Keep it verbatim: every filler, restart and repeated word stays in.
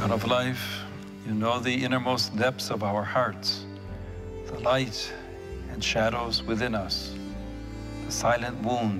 God of life, you know the innermost depths of our hearts, the light and shadows within us, the silent wounds